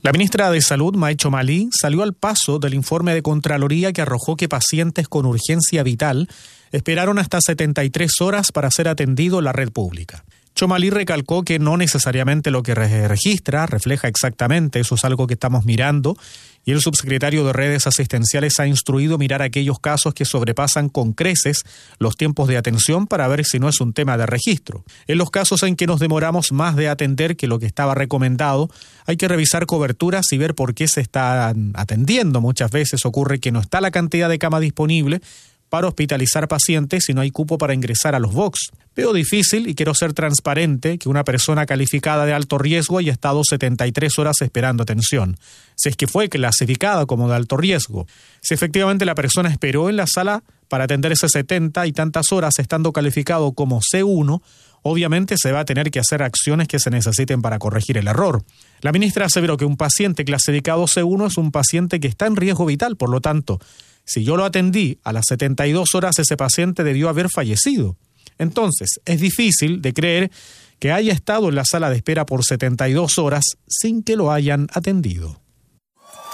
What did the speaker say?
La ministra de Salud, May Chomali, salió al paso del informe de Contraloría que arrojó que pacientes con urgencia vital esperaron hasta 73 horas para ser atendidos en la red pública. Chomali recalcó que no necesariamente lo que registra refleja exactamente, eso es algo que estamos mirando, y el subsecretario de Redes Asistenciales ha instruido mirar aquellos casos que sobrepasan con creces los tiempos de atención para ver si no es un tema de registro. En los casos en que nos demoramos más de atender que lo que estaba recomendado, hay que revisar coberturas y ver por qué se están atendiendo. Muchas veces ocurre que no está la cantidad de cama disponible para hospitalizar pacientes y no hay cupo para ingresar a los box. Veo difícil, y quiero ser transparente, que una persona calificada de alto riesgo haya estado 73 horas esperando atención, si es que fue clasificada como de alto riesgo. Si efectivamente la persona esperó en la sala para atenderse 70 y tantas horas estando calificado como C1, obviamente se va a tener que hacer acciones que se necesiten para corregir el error. La ministra aseveró que un paciente clasificado C1 es un paciente que está en riesgo vital, por lo tanto, si yo lo atendí a las 72 horas, ese paciente debió haber fallecido. Entonces, es difícil de creer que haya estado en la sala de espera por 72 horas sin que lo hayan atendido.